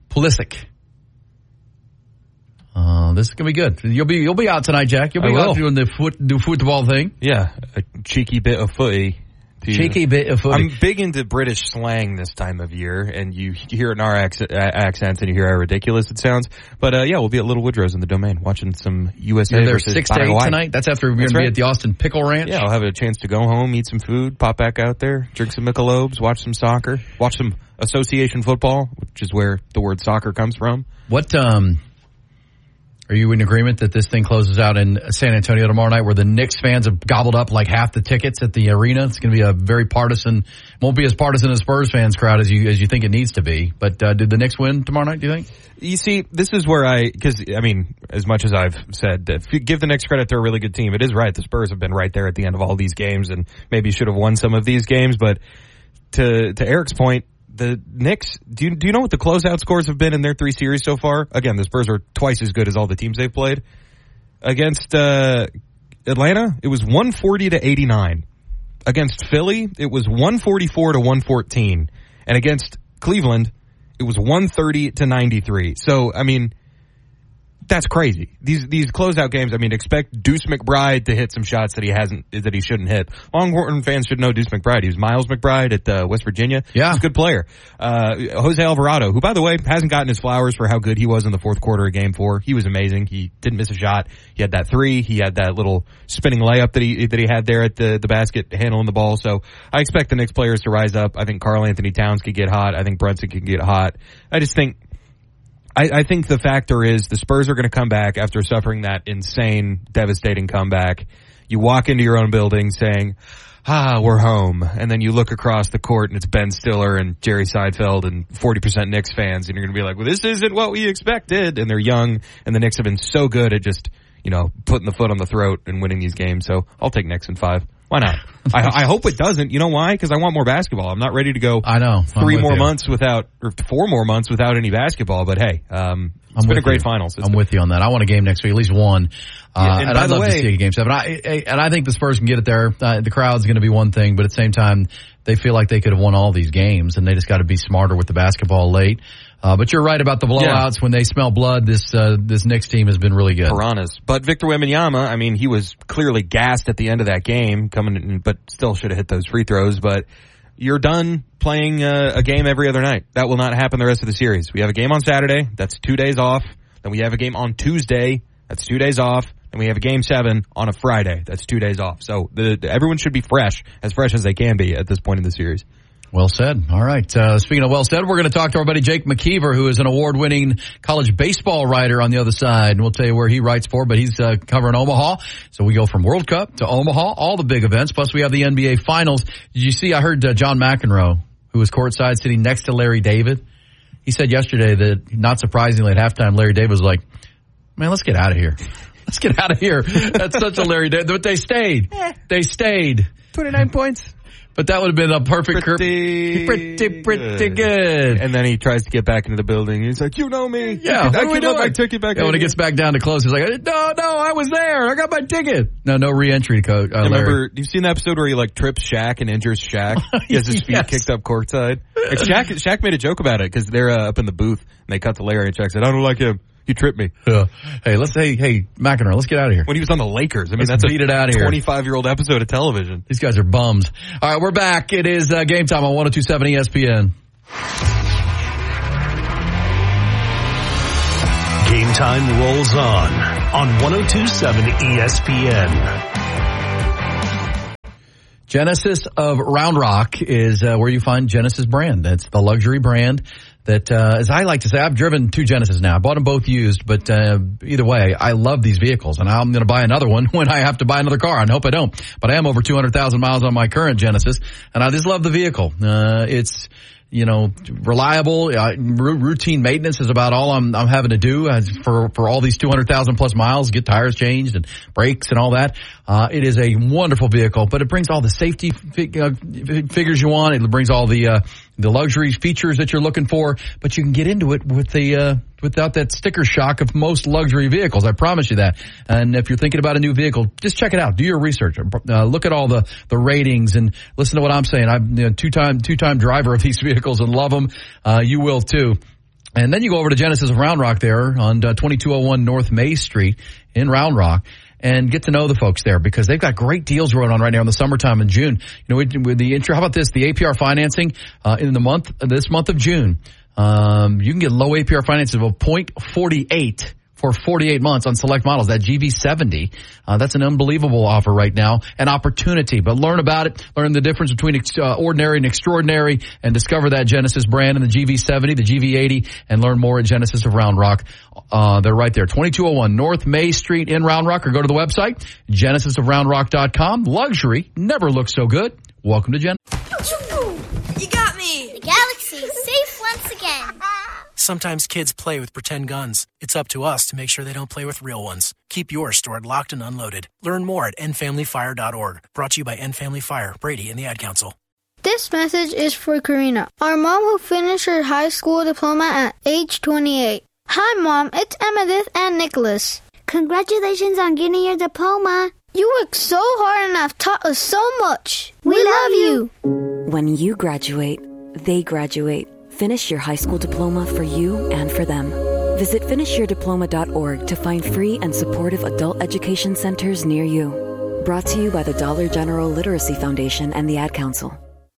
This is gonna be good. You'll be out tonight, Jack. You'll be out doing the football thing. Yeah, a cheeky bit of footy. I'm big into British slang this time of year, and you hear it in our accents, and you hear how ridiculous it sounds. But we'll be at Little Woodrow's in the Domain watching some USA. You're there versus 6 to 8 tonight. That's after we're going to be at the Austin Pickle Ranch. Yeah, I'll have a chance to go home, eat some food, pop back out there, drink some Michelobes, watch some soccer, watch some association football, which is where the word soccer comes from. What are you in agreement that this thing closes out in San Antonio tomorrow night, where the Knicks fans have gobbled up like half the tickets at the arena? It's going to be a very partisan, won't be as partisan as Spurs fans crowd as you think it needs to be. But did the Knicks win tomorrow night, do you think? You see, this is where as much as I've said, if you give the Knicks credit, they're a really good team. It is right. The Spurs have been right there at the end of all these games and maybe should have won some of these games. But to Eric's point, the Knicks, do you know what the closeout scores have been in their 3 series so far? Again, the Spurs are twice as good as all the teams they've played. Against Atlanta, it was 140-89. Against Philly, it was 144-114. And against Cleveland, it was 130-93. So, I mean, that's crazy. These closeout games, I mean, expect Deuce McBride to hit some shots that he shouldn't hit. Longhorn fans should know Deuce McBride. He was Miles McBride at West Virginia. Yeah. He's a good player. Jose Alvarado, who, by the way, hasn't gotten his flowers for how good he was in the fourth quarter of Game 4. He was amazing. He didn't miss a shot. He had that 3. He had that little spinning layup that he had there at the basket, handling the ball. So I expect the Knicks players to rise up. I think Karl Anthony Towns could get hot. I think Brunson could get hot. I think the factor is the Spurs are going to come back after suffering that insane, devastating comeback. You walk into your own building saying, we're home. And then you look across the court and it's Ben Stiller and Jerry Seinfeld and 40% Knicks fans. And you're going to be like, well, this isn't what we expected. And they're young and the Knicks have been so good at just, putting the foot on the throat and winning these games. So I'll take Knicks in 5. Why not? I hope it doesn't. You know why? Because I want more basketball. I'm not ready to go 4 more months without any basketball. But hey, it's been a great finals. I'm with you on that. I want a game next week, at least one. And I'd love to see a Game 7. And I think the Spurs can get it there. The crowd's going to be one thing, but at the same time, they feel like they could have won all these games, and they just got to be smarter with the basketball late. But you're right about the blowouts. Yeah. When they smell blood, this Knicks team has been really good. Piranhas. But Victor Wembanyama, I mean, he was clearly gassed at the end of that game, but still should have hit those free throws. But you're done playing a game every other night. That will not happen the rest of the series. We have a game on Saturday. That's 2 days off. Then we have a game on Tuesday. That's 2 days off. And we have a Game 7 on a Friday. That's 2 days off. So everyone should be fresh as they can be at this point in the series. Well said. All right. Speaking of well said, we're going to talk to our buddy Jake McKeever, who is an award-winning college baseball writer on the other side. And we'll tell you where he writes for, but he's covering Omaha. So we go from World Cup to Omaha, all the big events. Plus we have the NBA Finals. Did you see, I heard John McEnroe, who was courtside sitting next to Larry David. He said yesterday that, not surprisingly, at halftime, Larry David was like, man, let's get out of here. Let's get out of here. That's such a Larry David. But they stayed. They stayed. 29 points. But that would have been a perfect pretty good. And then he tries to get back into the building. He's like, you know me. Yeah. I can let my ticket back. Yeah, when he gets back down to close, he's like, no, I was there. I got my ticket. No re-entry code. Remember, you've seen the episode where he trips Shaq and injures Shaq? He has his feet kicked up courtside. Like Shaq made a joke about it because they're up in the booth and they cut to Larry and Shaq said, I don't like him. You tripped me. Hey, McEnroe, let's get out of here. When he was on the Lakers. I mean, let's that's beat it out of here. 25-year-old episode of television. These guys are bums. All right, we're back. It is Game Time on 102.7 ESPN. Game Time rolls on 102.7 ESPN. Genesis of Round Rock is where you find Genesis brand. That's the luxury brand that, as I like to say, I've driven 2 Genesis now. I bought them both used, but either way, I love these vehicles, and I'm going to buy another one when I have to buy another car. I hope I don't, but I am over 200,000 miles on my current Genesis, and I just love the vehicle. It's reliable. Routine maintenance is about all I'm having to do for all these 200,000 plus miles, get tires changed and brakes and all that. It is a wonderful vehicle, but it brings all the safety figures you want. It brings all the luxury features that you're looking for, but you can get into it with without that sticker shock of most luxury vehicles. I promise you that. And if you're thinking about a new vehicle, just check it out. Do your research. Look at all the ratings and listen to what I'm saying. I'm a two-time driver of these vehicles and love them. You will too. And then you go over to Genesis of Round Rock there on 2201 North May Street in Round Rock and get to know the folks there because they've got great deals going on right now in the summertime in June. With the intro, how about this? The APR financing in this month of June. You can get low APR financing of 0.48 for 48 months on select models. That GV70, that's an unbelievable offer right now, an opportunity. But learn about it, learn the difference between ordinary and extraordinary, and discover that Genesis brand in the GV70, the GV80, and learn more at Genesis of Round Rock. They're right there, 2201 North May Street in Round Rock, or go to the website, genesisofroundrock.com. Luxury never looks so good. Welcome to Genesis. You got me! The galaxy's safe once again. Sometimes kids play with pretend guns. It's up to us to make sure they don't play with real ones. Keep yours stored locked and unloaded. Learn more at endfamilyfire.org. Brought to you by End Family Fire, Brady, and the Ad Council. This message is for Karina, our mom who finished her high school diploma at age 28. Hi, Mom. It's Emmettith and Nicholas. Congratulations on getting your diploma. You worked so hard and have taught us so much. We love you. When you graduate, they graduate. Finish your high school diploma for you and for them. Visit finishyourdiploma.org to find free and supportive adult education centers near you. Brought to you by the Dollar General Literacy Foundation and the Ad Council.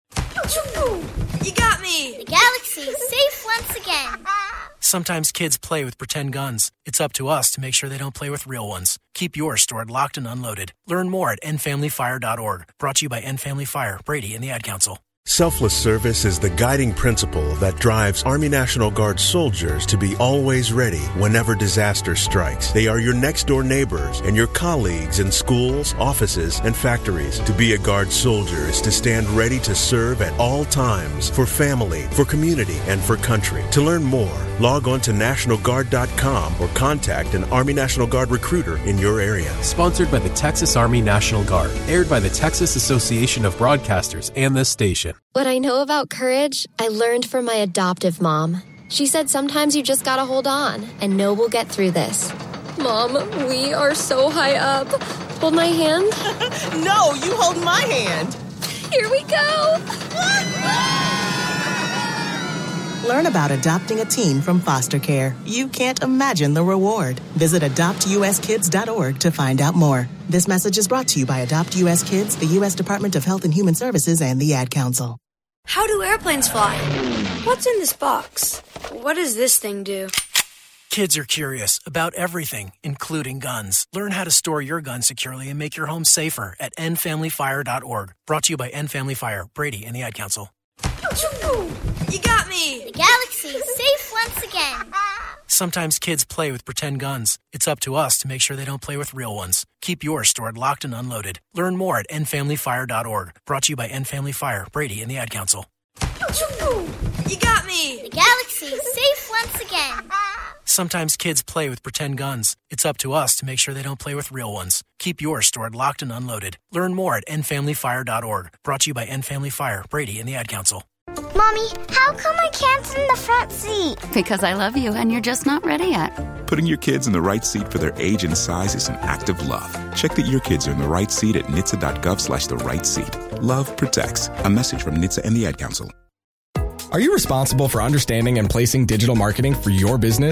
You got me! The galaxy's safe once again. Sometimes kids play with pretend guns. It's up to us to make sure they don't play with real ones. Keep yours stored locked and unloaded. Learn more at endfamilyfire.org. Brought to you by End Family Fire, Brady, and the Ad Council. Selfless service is the guiding principle that drives Army National Guard soldiers to be always ready whenever disaster strikes. They are your next-door neighbors and your colleagues in schools, offices, and factories. To be a Guard soldier is to stand ready to serve at all times for family, for community, and for country. To learn more, log on to NationalGuard.com or contact an Army National Guard recruiter in your area. Sponsored by the Texas Army National Guard. Aired by the Texas Association of Broadcasters and this station. What I know about courage, I learned from my adoptive mom. She said sometimes you just gotta hold on and know we'll get through this. Mom, we are so high up. Hold my hand. No, you hold my hand. Here we go. Learn about adopting a teen from foster care. You can't imagine the reward. Visit adoptuskids.org to find out more. This message is brought to you by Adopt U.S. Kids, the U.S. Department of Health and Human Services, and the Ad Council. How do airplanes fly? What's in this box? What does this thing do? Kids are curious about everything, including guns. Learn how to store your gun securely and make your home safer at endfamilyfire.org. Brought to you by End Family Fire, Brady, and the Ad Council. You got me! The galaxy's safe once again. Sometimes kids play with pretend guns. It's up to us to make sure they don't play with real ones. Keep yours stored locked and unloaded. Learn more at endfamilyfire.org. Brought to you by End Family Fire, Brady, and the Ad Council. You got me! The galaxy's safe once again. Sometimes kids play with pretend guns. It's up to us to make sure they don't play with real ones. Keep yours stored locked and unloaded. Learn more at endfamilyfire.org. Brought to you by End Family Fire, Brady, and the Ad Council. Mommy, how come I can't sit in the front seat? Because I love you and you're just not ready yet. Putting your kids in the right seat for their age and size is an act of love. Check that your kids are in the right seat at NHTSA.gov/the right seat. Love protects. A message from NHTSA and the Ad Council. Are you responsible for understanding and placing digital marketing for your business?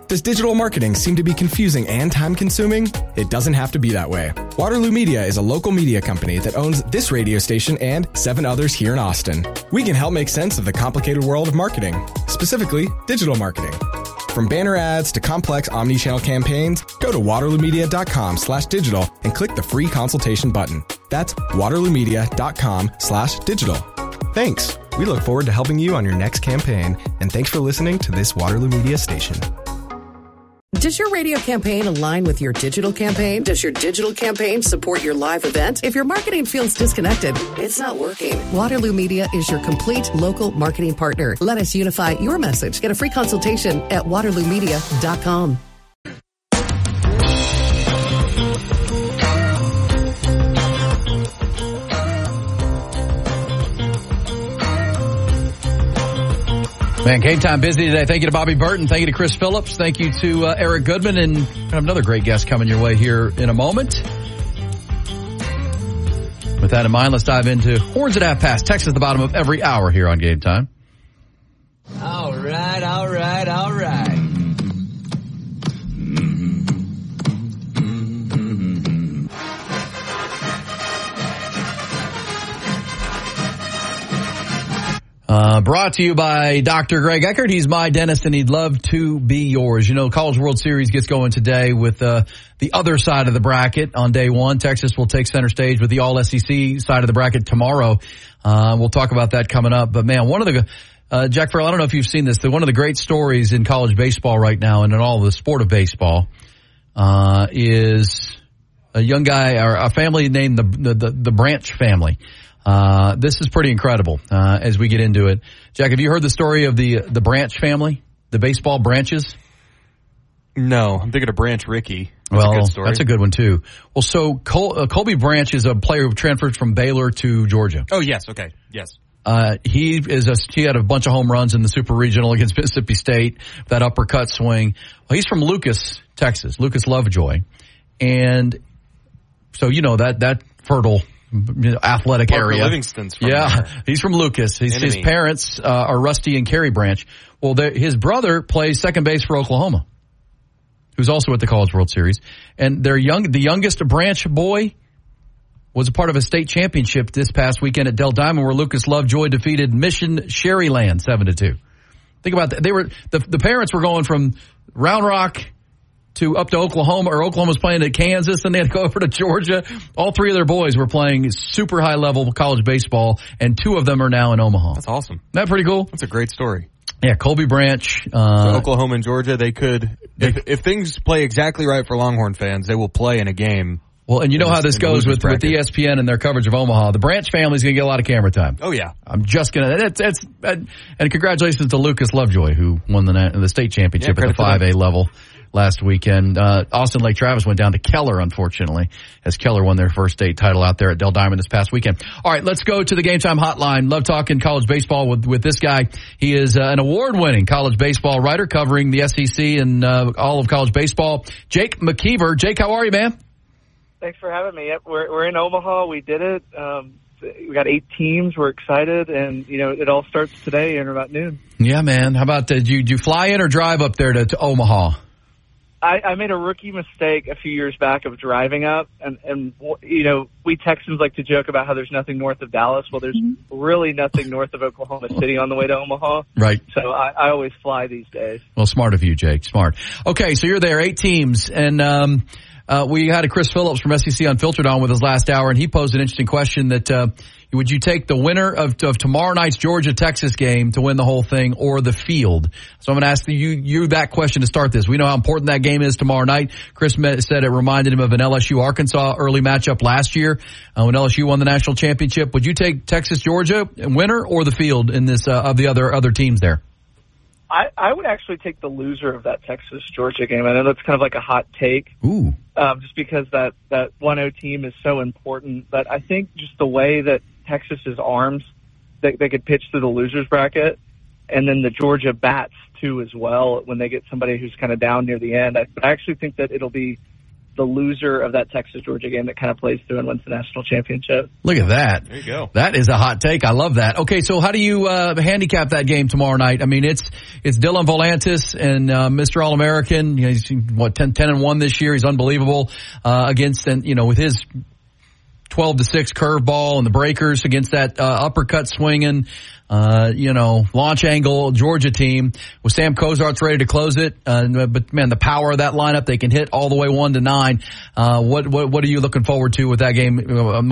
Does digital marketing seem to be confusing and time-consuming? It doesn't have to be that way. Waterloo Media is a local media company that owns this radio station and 7 others here in Austin. We can help make sense of the complicated world of marketing, specifically digital marketing. From banner ads to complex omni-channel campaigns, go to waterloomedia.com/digital and click the free consultation button. That's waterloomedia.com/digital. Thanks. We look forward to helping you on your next campaign, and thanks for listening to this Waterloo Media station. Does your radio campaign align with your digital campaign? Does your digital campaign support your live event? If your marketing feels disconnected, it's not working. Waterloo Media is your complete local marketing partner. Let us unify your message. Get a free consultation at waterloomedia.com. Man, Game Time busy today. Thank you to Bobby Burton. Thank you to Chris Phillips. Thank you to Eric Goodman. And we have another great guest coming your way here in a moment. With that in mind, let's dive into Horns at half past. Text at the bottom of every hour here on Game Time. All right, all right, all right. Brought to you by Dr. Greg Eckert. He's my dentist, and he'd love to be yours. You know, College World Series gets going today with the other side of the bracket on day one. Texas will take center stage with the All-SEC side of the bracket tomorrow. We'll talk about that coming up. But, man, one of the Jack Farrell, I don't know if you've seen this. One of the great stories in college baseball right now and in all of the sport of baseball is a young guy or a family named the Branch family. This is pretty incredible as we get into it. Jack, have you heard the story of the Branch family, the baseball branches? No, I'm thinking of Branch Rickey. That's a good story. That's a good one, too. Well, so Colby Branch is a player who transferred from Baylor to Georgia. Oh, yes. Okay. Yes. He had a bunch of home runs in the Super Regional against Mississippi State, that uppercut swing. Well, he's from Lucas, Texas, Lucas Lovejoy. And so, you know, that fertile athletic Parker area. Livingston's from there. He's from Lucas. His parents are Rusty and Carrie Branch. Well, his brother plays second base for Oklahoma, who's also at the College World Series. And the youngest Branch boy was a part of a state championship this past weekend at Dell Diamond, where Lucas Lovejoy defeated Mission Sherryland 7-2. Think about that. They were the parents were going from Round Rock to up to Oklahoma, or Oklahoma's playing at Kansas, and they had to go over to Georgia. All three of their boys were playing super high-level college baseball, and 2 of them are now in Omaha. That's awesome. Isn't that pretty cool? That's a great story. Yeah, Colby Branch. So Oklahoma and Georgia, they could, if things play exactly right for Longhorn fans, they will play in a game. Well, and you know how this goes with ESPN and their coverage of Omaha. The Branch family's going to get a lot of camera time. Oh, yeah. I'm just going to – and congratulations to Lucas Lovejoy, who won the state championship at the 5A level last weekend. Austin Lake Travis went down to Keller, unfortunately, as Keller won their first state title out there at Dell Diamond this past weekend. All right, let's go to the Game Time hotline. Love talking college baseball with this guy. He is an award-winning college baseball writer covering the SEC and all of college baseball. Jake McKeever. Jake, how are you, man? Thanks for having me. Yep, we're in Omaha. We did it. We got 8 teams. We're excited, and it all starts today in about noon. Yeah, man. How about did you fly in or drive up there to Omaha? I made a rookie mistake a few years back of driving up, and we Texans like to joke about how there's nothing north of Dallas. Well, there's really nothing north of Oklahoma City on the way to Omaha. Right. So I always fly these days. Well, smart of you, Jake. Smart. Okay, so you're there, 8 teams, and we had a Chris Phillips from SEC Unfiltered on with his last hour, and he posed an interesting question that would you take the winner of tomorrow night's Georgia-Texas game to win the whole thing, or the field? So I'm going to ask you that question to start this. We know how important that game is tomorrow night. Chris said it reminded him of an LSU-Arkansas early matchup last year when LSU won the national championship. Would you take Texas-Georgia winner or the field in this of the other teams there? I would actually take the loser of that Texas-Georgia game. I know that's kind of like a hot take. Ooh. Just because that 1-0 team is so important. But I think just the way that Texas is armed, they could pitch through the losers bracket, and then the Georgia bats too as well when they get somebody who's kind of down near the end. I actually think that it'll be the loser of that Texas-Georgia game that kind of plays through and wins the national championship. Look at that. There you go. That is a hot take. I love that. Okay, so how do you handicap that game tomorrow night? I mean, it's Dylan Volantis and Mr. All-American. You know, he's 10-1 this year. He's unbelievable against, and you know, with his 12-6 curveball and the breakers against that uppercut swinging, launch angle Georgia team with Sam Cozart's ready to close it. But man, the power of that lineup, they can hit all the way 1-9. What are you looking forward to with that game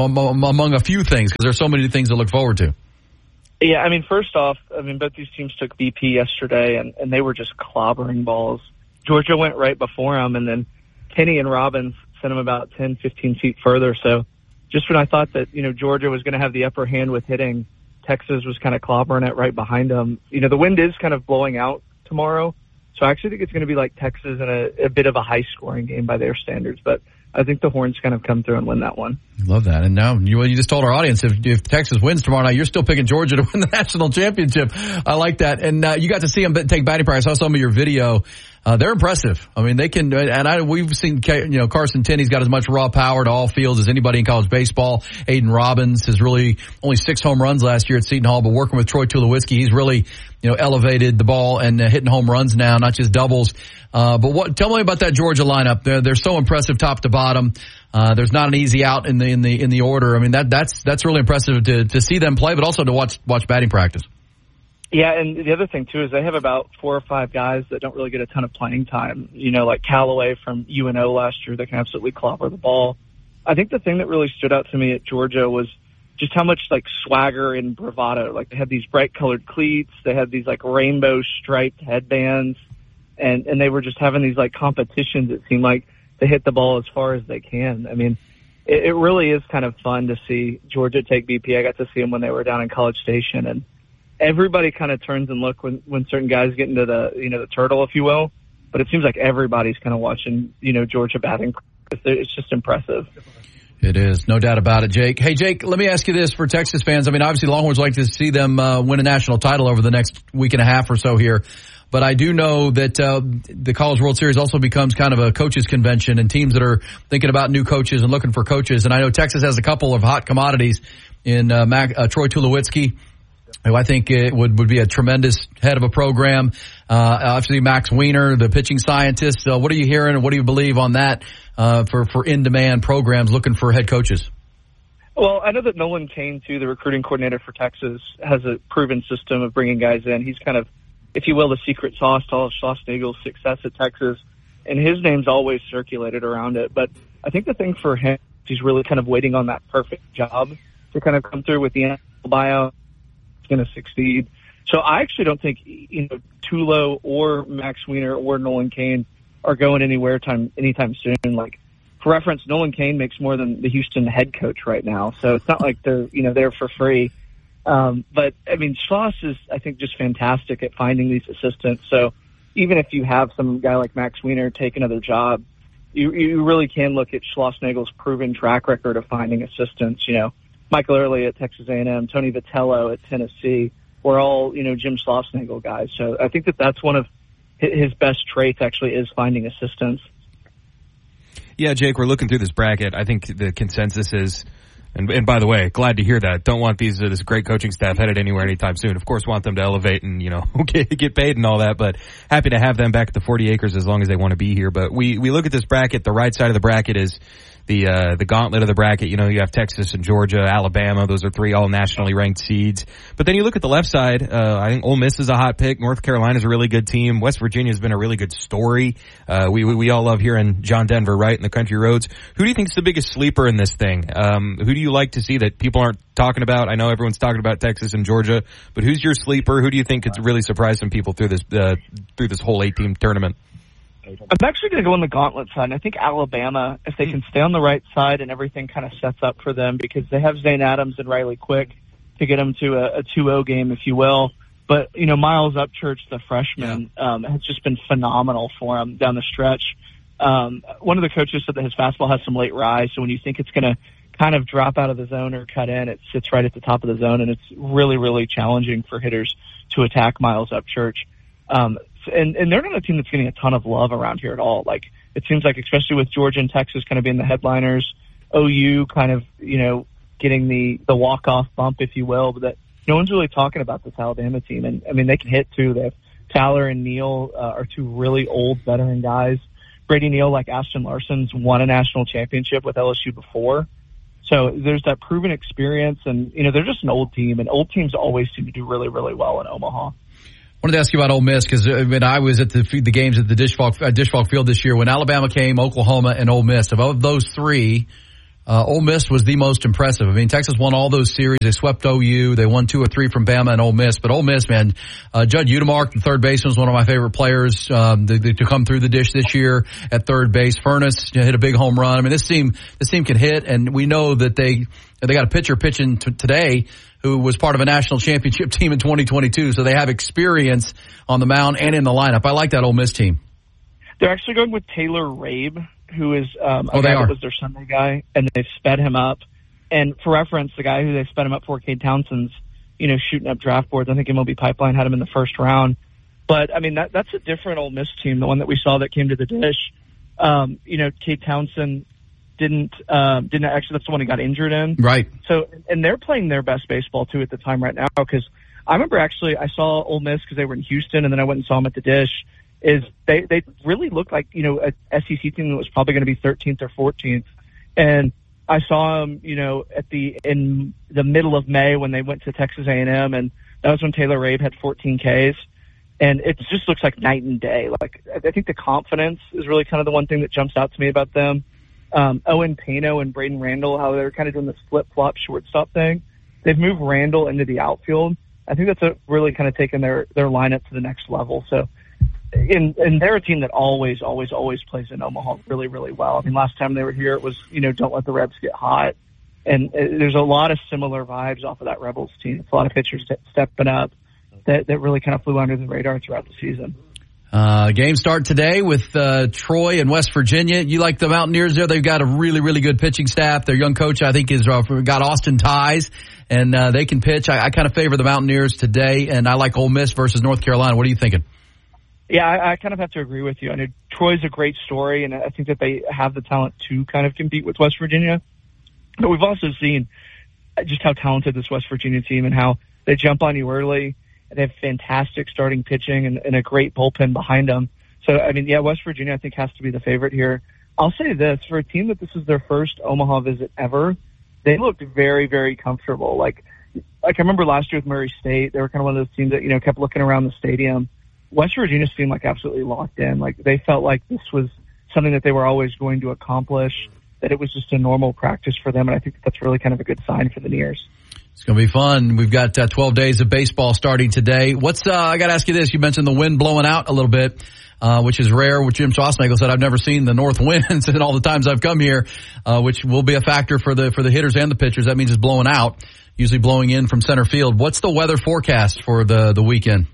among a few things? Because there's so many things to look forward to. Yeah, I mean, first off, both these teams took BP yesterday and they were just clobbering balls. Georgia went right before them, and then Kenny and Robbins sent them about 10, 15 feet further. So just when I thought that, Georgia was going to have the upper hand with hitting, Texas was kind of clobbering it right behind them. The wind is kind of blowing out tomorrow. So I actually think it's going to be like Texas in a bit of a high-scoring game by their standards. But I think the Horns kind of come through and win that one. Love that. And now you just told our audience, if Texas wins tomorrow night, you're still picking Georgia to win the national championship. I like that. And you got to see them take batting practice. I saw some of your video. They're impressive. I mean, they can, and we've seen, Carson Tenney's got as much raw power to all fields as anybody in college baseball. Aiden Robbins has really only 6 home runs last year at Seton Hall, but working with Troy Tulowitzki, he's really, elevated the ball and hitting home runs now, not just doubles. But tell me about that Georgia lineup. They're so impressive top to bottom. There's not an easy out in the order. I mean, that's really impressive to see them play, but also to watch batting practice. Yeah, and the other thing, too, is they have about 4 or 5 guys that don't really get a ton of playing time. Like Callaway from UNO last year that can absolutely clobber the ball. I think the thing that really stood out to me at Georgia was just how much, swagger and bravado. Like, they had these bright-colored cleats. They had these, rainbow-striped headbands. And they were just having these, competitions, it seemed like, to hit the ball as far as they can. I mean, it really is kind of fun to see Georgia take BP. I got to see them when they were down in College Station, and everybody kind of turns and look when certain guys get into the turtle, if you will. But it seems like everybody's kind of watching, Georgia batting. It's just impressive. It is, no doubt about it, Jake. Hey, Jake, let me ask you this for Texas fans. I mean, obviously Longhorns like to see them win a national title over the next week and a half or so here. But I do know that the College World Series also becomes kind of a coaches convention and teams that are thinking about new coaches and looking for coaches. And I know Texas has a couple of hot commodities in Troy Tulowitzki, who I think it would be a tremendous head of a program. Obviously, Max Weiner, the pitching scientist. What are you hearing and what do you believe on that for in-demand programs looking for head coaches? Well, I know that Nolan Cain, too, the recruiting coordinator for Texas, has a proven system of bringing guys in. He's kind of, if you will, the secret sauce to all of Schlossnagel's success at Texas, and his name's always circulated around it. But I think the thing for him, he's really kind of waiting on that perfect job to kind of come through with the NFL buyout. Going to succeed. So I actually don't think Tulo or Max Weiner or Nolan Cain are going anywhere anytime soon. Like, for reference, Nolan Cain makes more than the Houston head coach right now, so it's not like they're there for free. But I mean, Schloss is, I think, just fantastic at finding these assistants. So even if you have some guy like Max Weiner take another job, you really can look at Schlossnagel's proven track record of finding assistants. Michael Early at Texas A&M, Tony Vitello at Tennessee, we're all, Jim Schlossnagel guys. So I think that's one of his best traits actually is finding assistants. Yeah, Jake, we're looking through this bracket. I think the consensus is, and by the way, glad to hear that. Don't want this great coaching staff headed anywhere anytime soon. Of course, want them to elevate and, get paid and all that, but happy to have them back at the 40 acres as long as they want to be here. But we look at this bracket. The right side of the bracket is the gauntlet of the bracket. You have Texas and Georgia, Alabama. Those are 3 all nationally ranked seeds. But then you look at the left side. I think Ole Miss is a hot pick. North Carolina's a really good team. West Virginia's been a really good story. We all love hearing John Denver, right, in the country roads. Who do you think is the biggest sleeper in this thing? Who do you like to see that people aren't talking about? I know everyone's talking about Texas and Georgia, but who's your sleeper? Who do you think could really surprise some people through this whole 8-team tournament? I'm actually going to go on the gauntlet side. And I think Alabama, if they can stay on the right side and everything kind of sets up for them, because they have Zane Adams and Riley Quick to get them to a 2-0 game, if you will. But, Miles Upchurch, the freshman, has just been phenomenal for him down the stretch. One of the coaches said that his fastball has some late rise, so when you think it's going to kind of drop out of the zone or cut in, it sits right at the top of the zone, and it's really, really challenging for hitters to attack Miles Upchurch. And they're not a team that's getting a ton of love around here at all. Like, it seems like, especially with Georgia and Texas kind of being the headliners, OU kind of, getting the walk-off bump, if you will, but that no one's really talking about this Alabama team. And, I mean, they can hit, too. They have Tyler and Neal are two really old veteran guys. Brady Neal, like Ashton Larson's, won a national championship with LSU before. So there's that proven experience, and, they're just an old team, and old teams always seem to do really, really well in Omaha. I wanted to ask you about Ole Miss because I was at the games at the Dish Falk Field this year when Alabama came, Oklahoma, and Ole Miss. Of those three, Ole Miss was the most impressive. I mean, Texas won all those series. They swept OU. They won 2 or 3 from Bama and Ole Miss. But Ole Miss, man, Judd Udemark, the third baseman, was one of my favorite players to come through the dish this year at third base. Furness hit a big home run. I mean, this team can hit, and we know that they got a pitcher pitching today who was part of a national championship team in 2022. So they have experience on the mound and in the lineup. I like that Ole Miss team. They're actually going with Taylor Rabe, who is a guy that was their Sunday guy, and they've sped him up. And for reference, the guy who they sped him up for, Cade Townsend's, shooting up draft boards. I think MLB Pipeline had him in the first round. But, I mean, that's a different Ole Miss team, the one that we saw that came to the dish. Cade Townsend didn't actually, that's the one he got injured in. Right. So, and they're playing their best baseball, too, at the time right now, because I remember actually I saw Ole Miss because they were in Houston, and then I went and saw them at the dish. They really looked like, a SEC team that was probably going to be 13th or 14th. And I saw them, in the middle of May when they went to Texas A&M, and that was when Taylor Rabe had 14 Ks. And it just looks like night and day. Like, I think the confidence is really kind of the one thing that jumps out to me about them. Owen Pano and Braden Randall, how they're kind of doing this flip-flop shortstop thing. They've moved Randall into the outfield. I think that's really kind of taken their lineup to the next level. So, and they're a team that always plays in Omaha really, really well. I mean, last time they were here, it was, don't let the Rebs get hot. And there's a lot of similar vibes off of that Rebels team. It's a lot of pitchers stepping up that really kind of flew under the radar throughout the season. Games start today with Troy and West Virginia. You like the Mountaineers there? They've got a really, really good pitching staff. Their young coach, I think, has got Austin ties, and they can pitch. I kind of favor the Mountaineers today, and I like Ole Miss versus North Carolina. What are you thinking? Yeah, I kind of have to agree with you. I know Troy's a great story, and I think that they have the talent to kind of compete with West Virginia. But we've also seen just how talented this West Virginia team and how they jump on you early. They have fantastic starting pitching and a great bullpen behind them. So, I mean, yeah, West Virginia, I think, has to be the favorite here. I'll say this, for a team that this is their first Omaha visit ever, they looked very, very comfortable. Like I remember last year with Murray State, they were kind of one of those teams that, kept looking around the stadium. West Virginia seemed like absolutely locked in. Like they felt like this was something that they were always going to accomplish, that it was just a normal practice for them. And I think that's really kind of a good sign for the Nears. It's going to be fun. We've got 12 days of baseball starting today. I got to ask you this. You mentioned the wind blowing out a little bit, which is rare. What Jim Schlossnagle said, I've never seen the north winds in all the times I've come here, which will be a factor for the hitters and the pitchers. That means it's blowing out, usually blowing in from center field. What's the weather forecast for the weekend?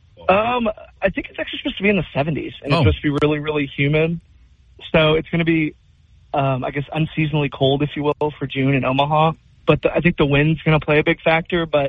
I think it's actually supposed to be in the 70s, and it's supposed to be really, really humid. So it's going to be, I guess, unseasonably cold, if you will, for June in Omaha. But I think the wind's going to play a big factor. But,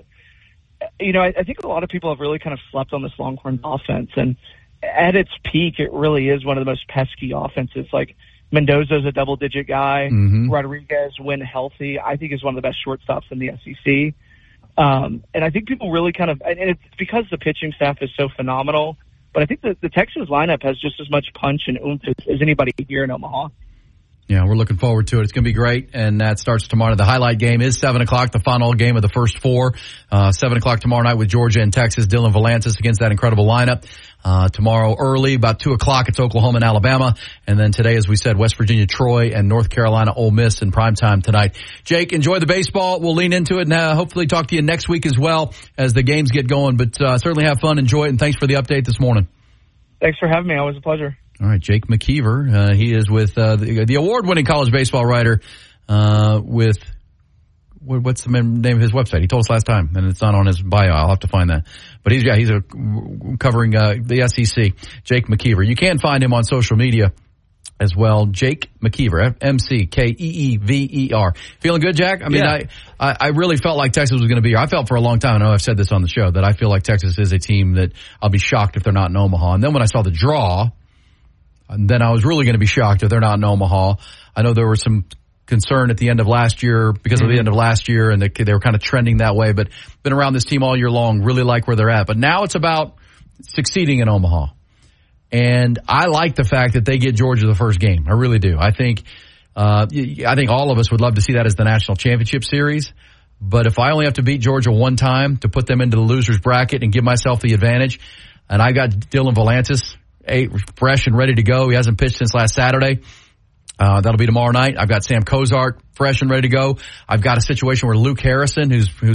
I think a lot of people have really kind of slept on this Longhorns offense. And at its peak, it really is one of the most pesky offenses. Like, Mendoza's a double-digit guy. Mm-hmm. Rodriguez, when healthy, I think is one of the best shortstops in the SEC. And I think people really kind of – and it's because the pitching staff is so phenomenal. But I think the Texas lineup has just as much punch and oomph as anybody here in Omaha. Yeah, we're looking forward to it. It's going to be great, and that starts tomorrow. The highlight game is 7 o'clock, the final game of the first four. 7 o'clock tomorrow night with Georgia and Texas. Dylan Valantis against that incredible lineup. Tomorrow early, about 2 o'clock, it's Oklahoma and Alabama. And then today, as we said, West Virginia, Troy, and North Carolina, Ole Miss in primetime tonight. Jake, enjoy the baseball. We'll lean into it and hopefully talk to you next week as well as the games get going. But certainly have fun, enjoy it, and thanks for the update this morning. Thanks for having me. Always a pleasure. All right, Jake McKeever. He is with the award-winning college baseball writer with what's the name of his website? He told us last time, and it's not on his bio. I'll have to find that. But he's covering the SEC. Jake McKeever. You can find him on social media as well. Jake McKeever, McKeever. Feeling good, Jack? I mean, yeah. I really felt like Texas was going to be here. I felt for a long time, I know I've said this on the show, that I feel like Texas is a team that I'll be shocked if they're not in Omaha. And then when I saw the draw, then I was really going to be shocked if they're not in Omaha. I know there was some concern at the end of last year because of the end of last year, and they were kind of trending that way, but been around this team all year long, really like where they're at. But now it's about succeeding in Omaha. And I like the fact that they get Georgia the first game. I really do. I think all of us would love to see that as the national championship series. But if I only have to beat Georgia one time to put them into the loser's bracket and give myself the advantage, and I got Dylan Volantis fresh and ready to go. He hasn't pitched since last Saturday. That'll be tomorrow night. I've got Sam Kozart fresh and ready to go. I've got a situation where Luke Harrison, who's